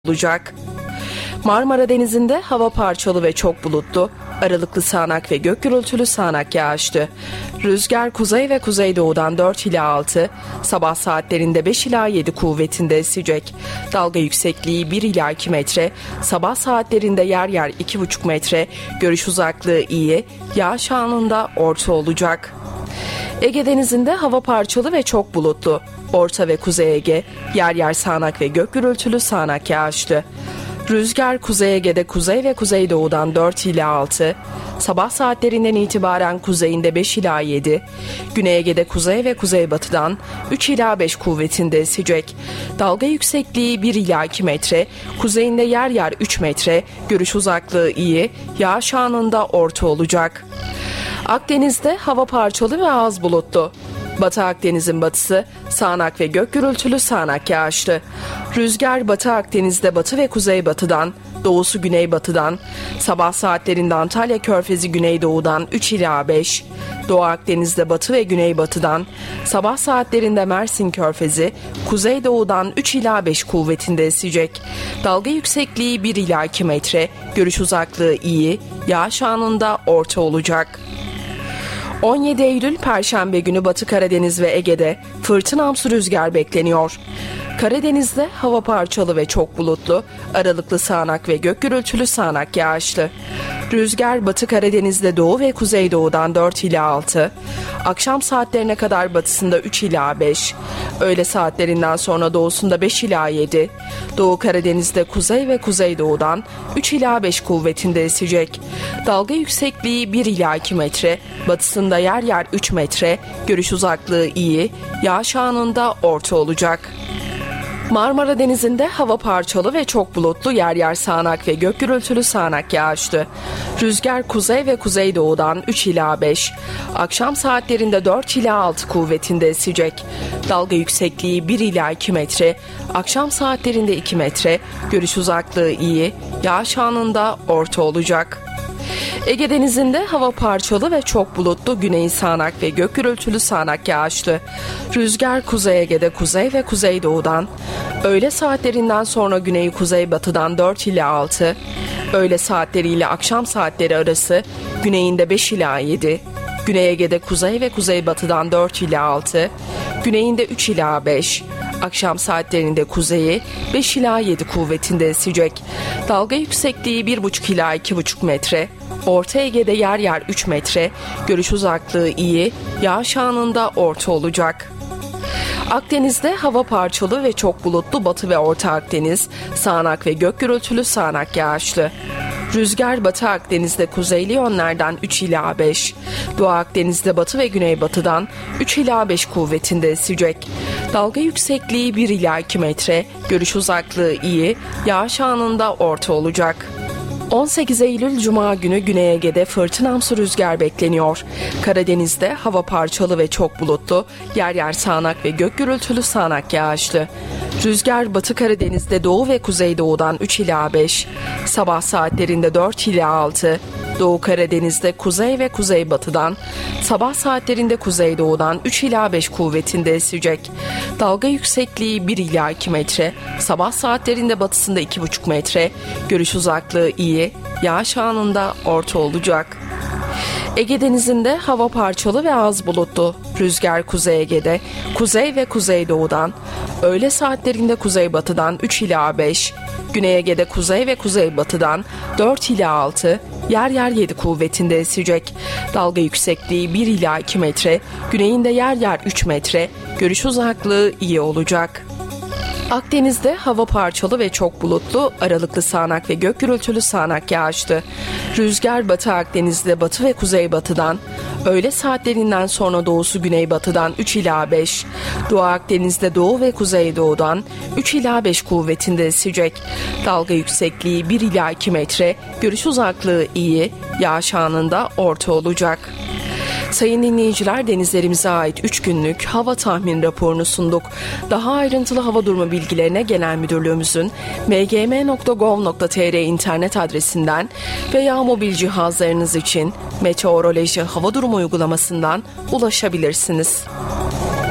olacak. Marmara Denizi'nde hava parçalı ve çok bulutlu, aralıklı sağanak ve gök gürültülü sağanak yağışlı. Rüzgar kuzey ve kuzeydoğudan 4 ila 6, sabah saatlerinde 5 ila 7 kuvvetinde esecek. Dalga yüksekliği 1 ila 2 metre, sabah saatlerinde yer yer 2,5 metre, görüş uzaklığı iyi, yağış anında orta olacak. Ege Denizi'nde hava parçalı ve çok bulutlu. Orta ve Kuzey Ege, yer yer sağanak ve gök gürültülü sağanak yağışlı. Rüzgar Kuzey Ege'de kuzey ve kuzeydoğudan 4 ila 6, sabah saatlerinden itibaren kuzeyinde 5 ila 7, Güney Ege'de kuzey ve kuzeybatıdan 3 ila 5 kuvvetinde esecek. Dalga yüksekliği 1 ila 2 metre, kuzeyinde yer yer 3 metre, görüş uzaklığı iyi, yağış anında orta olacak. Akdeniz'de hava parçalı ve az bulutlu. Batı Akdeniz'in batısı sağanak ve gök gürültülü sağanak yağışlı. Rüzgar Batı Akdeniz'de batı ve kuzeybatıdan, doğusu güneybatıdan, sabah saatlerinde Antalya Körfezi güneydoğudan 3 ila 5, Doğu Akdeniz'de batı ve güneybatıdan, sabah saatlerinde Mersin Körfezi kuzeydoğudan 3 ila 5 kuvvetinde esecek. Dalga yüksekliği 1 ila 2 metre, görüş uzaklığı iyi, yağış anında orta olacak. 17 Eylül Perşembe günü Batı Karadeniz ve Ege'de fırtınamsı rüzgar bekleniyor. Karadeniz'de hava parçalı ve çok bulutlu, aralıklı sağanak ve gök gürültülü sağanak yağışlı. Rüzgar Batı Karadeniz'de doğu ve kuzeydoğudan 4 ila 6, akşam saatlerine kadar batısında 3 ila 5, öğle saatlerinden sonra doğusunda 5 ila 7, Doğu Karadeniz'de kuzey ve kuzeydoğudan 3 ila 5 kuvvetinde esecek. Dalga yüksekliği 1 ila 2 metre, batısında yer yer 3 metre, görüş uzaklığı iyi, yağış anında orta olacak. Marmara Denizi'nde hava parçalı ve çok bulutlu, yer yer sağanak ve gök gürültülü sağanak yağışlı. Rüzgar kuzey ve kuzeydoğudan 3 ila 5, akşam saatlerinde 4 ila 6 kuvvetinde esecek. Dalga yüksekliği 1 ila 2 metre, akşam saatlerinde 2 metre, görüş uzaklığı iyi, yağış anında orta olacak. Ege Denizi'nde hava parçalı ve çok bulutlu, güney sağanak ve gök gürültülü sağanak yağışlı. Rüzgar Kuzey Ege'de kuzey ve kuzeydoğudan, öğle saatlerinden sonra güney kuzeybatıdan 4 ila 6, öğle saatleriyle akşam saatleri arası güneyinde 5 ila 7, Güney Ege'de kuzey ve kuzeybatıdan 4 ila 6, güneyinde 3 ila 5, akşam saatlerinde kuzeyi 5 ila 7 kuvvetinde esecek. Dalga yüksekliği 1,5 ila 2,5 metre, Orta Ege'de yer yer 3 metre, görüş uzaklığı iyi, yağış anında orta olacak. Akdeniz'de hava parçalı ve çok bulutlu, Batı ve Orta Akdeniz, sağanak ve gök gürültülü sağanak yağışlı. Rüzgar Batı Akdeniz'de kuzeyli yönlerden 3 ila 5, Doğu Akdeniz'de batı ve güneybatıdan 3 ila 5 kuvvetinde esecek. Dalga yüksekliği 1 ila 2 metre, görüş uzaklığı iyi, yağış anında orta olacak. 18 Eylül Cuma günü Güney Ege'de fırtınamsı rüzgar bekleniyor. Karadeniz'de hava parçalı ve çok bulutlu, yer yer sağanak ve gök gürültülü sağanak yağışlı. Rüzgar Batı Karadeniz'de doğu ve kuzeydoğudan 3 ila 5, sabah saatlerinde 4 ila 6, Doğu Karadeniz'de kuzey ve kuzeybatıdan, sabah saatlerinde kuzeydoğudan 3 ila 5 kuvvetinde esecek. Dalga yüksekliği 1 ila 2 metre, sabah saatlerinde batısında 2,5 metre, görüş uzaklığı iyi, yağış anında orta olacak. Ege Denizi'nde hava parçalı ve az bulutlu. Rüzgar Kuzey Ege'de kuzey ve kuzeydoğudan, öğle saatlerinde kuzeybatıdan 3 ila 5, Güney Ege'de kuzey ve kuzeybatıdan 4 ila 6, yer yer 7 kuvvetinde esecek. Dalga yüksekliği 1 ila 2 metre, güneyinde yer yer 3 metre, görüş uzaklığı iyi olacak. Akdeniz'de hava parçalı ve çok bulutlu, aralıklı sağanak ve gök gürültülü sağanak yağışlı. Rüzgar Batı Akdeniz'de batı ve kuzeybatıdan, öğle saatlerinden sonra doğusu güneybatıdan 3 ila 5, Doğu Akdeniz'de doğu ve kuzeydoğudan 3 ila 5 kuvvetinde esecek. Dalga yüksekliği 1 ila 2 metre, görüş uzaklığı iyi, yağış anında orta olacak. Sayın dinleyiciler, denizlerimize ait 3 günlük hava tahmin raporunu sunduk. Daha ayrıntılı hava durumu bilgilerine Genel Müdürlüğümüzün mgm.gov.tr internet adresinden veya mobil cihazlarınız için meteoroloji hava durumu uygulamasından ulaşabilirsiniz.